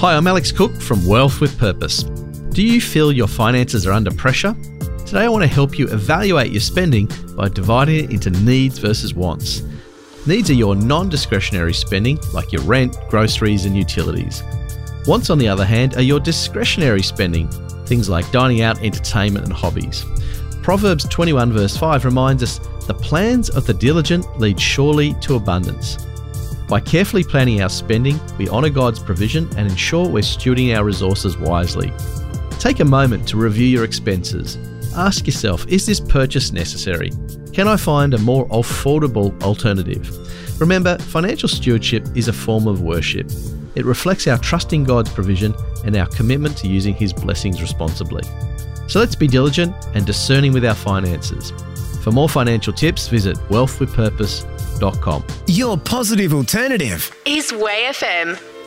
Hi, I'm Alex Cook from Wealth with Purpose. Do you feel your finances are under pressure? Today I want to help you evaluate your spending by dividing it into needs versus wants. Needs are your non-discretionary spending, like your rent, groceries and utilities. Wants, on the other hand, are your discretionary spending, things like dining out, entertainment and hobbies. Proverbs 21 verse 5 reminds us, "The plans of the diligent lead surely to abundance." By carefully planning our spending, we honour God's provision and ensure we're stewarding our resources wisely. Take a moment to review your expenses. Ask yourself, is this purchase necessary? Can I find a more affordable alternative? Remember, financial stewardship is a form of worship. It reflects our trust in God's provision and our commitment to using His blessings responsibly. So let's be diligent and discerning with our finances. For more financial tips, visit wealthwithpurpose.com. Your positive alternative is Way FM.